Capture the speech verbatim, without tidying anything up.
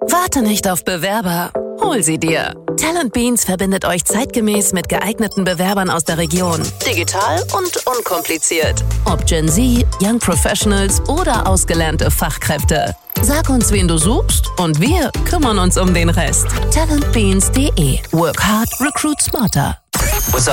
Warte nicht auf Bewerber. Hol sie dir. Talent Beans verbindet euch zeitgemäß mit geeigneten Bewerbern aus der Region. Digital und unkompliziert. Ob Gen Z, Young Professionals oder ausgelernte Fachkräfte. Sag uns, wen du suchst und wir kümmern uns um den Rest. talentbeans punkt de. Work hard, recruit smarter. What's up?